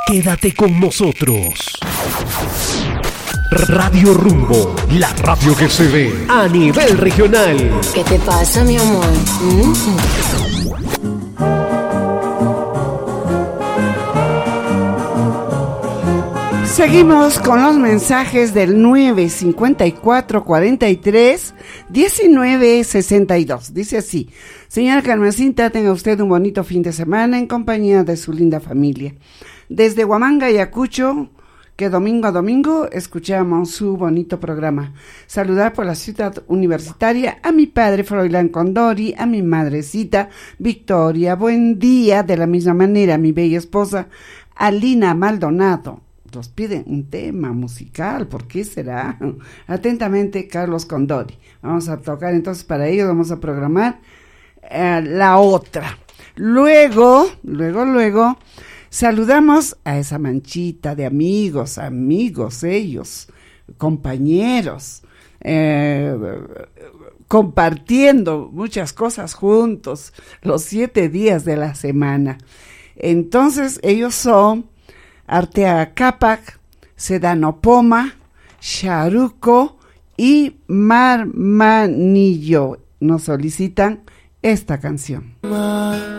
Quédate con nosotros. Radio Rumbo, la radio que se ve a nivel regional. ¿Qué te pasa, mi amor? Seguimos con los mensajes del 954-43-1962. Dice así: señora Carmencita, tenga usted un bonito fin de semana en compañía de su linda familia. Desde Huamanga, Ayacucho, que domingo a domingo escuchamos su bonito programa. Saludar por la ciudad universitaria a mi padre Froilán Condori, a mi madrecita Victoria. Buen día. De la misma manera, a mi bella esposa Alina Maldonado. Nos piden un tema musical, ¿por qué será? Atentamente, Carlos Condori. Vamos a tocar entonces para ello, vamos a programar la otra. Luego, saludamos a esa manchita de amigos ellos, compañeros, compartiendo muchas cosas juntos los 7 días de la semana. Entonces, ellos son Artea Capac, Sedano Poma, Charuco y Marmanillo. Nos solicitan esta canción.